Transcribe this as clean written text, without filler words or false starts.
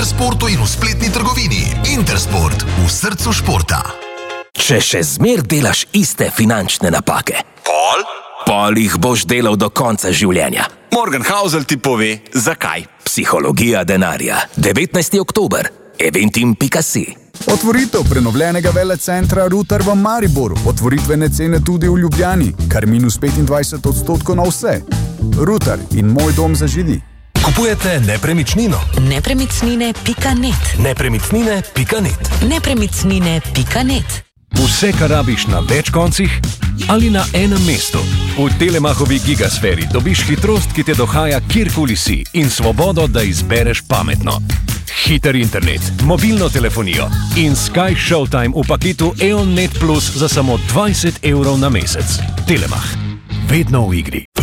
Intersportu in v spletni trgovini. Intersport, v srcu športa. Če še zmer delaš iste finančne napake, pol jih boš delal do konca življenja. Morgan Housel ti pove, zakaj. Psihologija denarja. 19. oktober. Eventim.si. Otvoritev prenovljenega velecentra Rutar v Mariboru. Otvoritvene cene tudi v Ljubljani. Kar minus 25% na vse. Rutar in Moj dom za židi. Kupujete nepremičnino? Nepremičnine.net. Nepremičnine.net. Nepremičnine.net. Vse, kar rabiš na več koncih ali na enem mestu. V Telemachovi Gigasferi dobiš hitrost, ki te dohaja kjerkoli si in svobodo, da izbereš pametno. Hiter internet, mobilno telefonijo in Sky Showtime v paketu EON Net Plus za samo 20 € na mesec. Telemach. Vedno v igri.